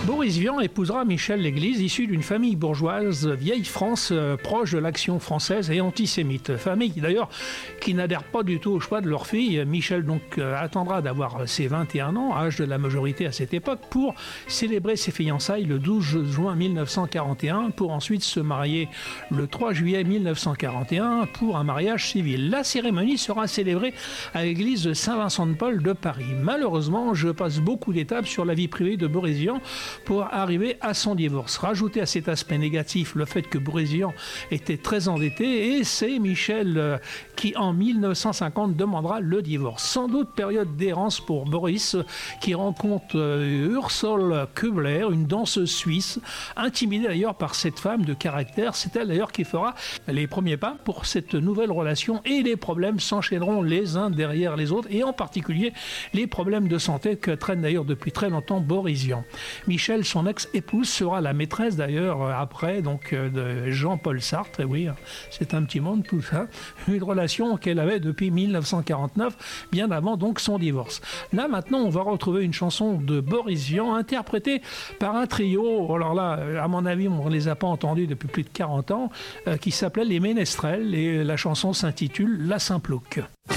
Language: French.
Boris Vian épousera Michèle Léglise, issue d'une famille bourgeoise vieille France, proche de l'Action française et antisémite. Famille d'ailleurs qui n'adhère pas du tout au choix de leur fille. Michèle donc attendra d'avoir ses 21 ans, âge de la majorité à cette époque, pour célébrer ses fiançailles le 12 juin 1941, pour ensuite se marier le 3 juillet 1941 pour un mariage civil. La cérémonie sera célébrée à l'église de Saint-Vincent-de-Paul de Paris. Malheureusement, je passe beaucoup d'étapes sur la vie privée de Boris Vian pour arriver à son divorce. Rajoutez à cet aspect négatif le fait que Boris Vian était très endetté, et c'est Michèle qui en 1950 demandera le divorce. Sans doute période d'errance pour Boris, qui rencontre Ursule Kubler, une danseuse suisse, intimidée d'ailleurs par cette femme de caractère. C'est elle d'ailleurs qui fera les premiers pas pour cette nouvelle relation, et les problèmes s'enchaîneront les uns derrière les autres, et en particulier les problèmes de santé que traîne d'ailleurs depuis très longtemps Boris Vian. Michèle, son ex-épouse, sera la maîtresse d'ailleurs après donc de Jean-Paul Sartre. Et oui, c'est un petit monde tout ça. Une relation qu'elle avait depuis 1949, bien avant donc son divorce. Là maintenant, on va retrouver une chanson de Boris Vian interprétée par un trio. Alors là, à mon avis, on ne les a pas entendus depuis plus de 40 ans, qui s'appelait Les Ménestrels, et la chanson s'intitule La Saint-Plouc.